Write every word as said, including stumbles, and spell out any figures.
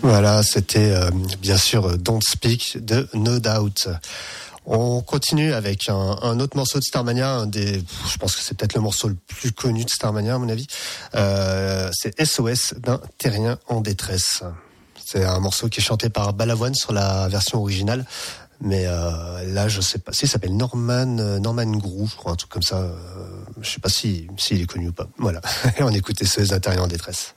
Voilà, c'était euh, bien sûr Don't Speak de No Doubt. On continue avec un, un autre morceau de Starmania, un des, je pense que c'est peut-être le morceau le plus connu de Starmania à mon avis. Euh, c'est S O S d'un terrien en détresse. C'est un morceau qui est chanté par Balavoine sur la version originale. Mais euh, là, je sais pas. Si, il s'appelle Norman Norman Grou, je crois, un truc comme ça. Euh, je sais pas si s'il est connu ou pas. Voilà. Et on écoute S O S d'un terrien en détresse.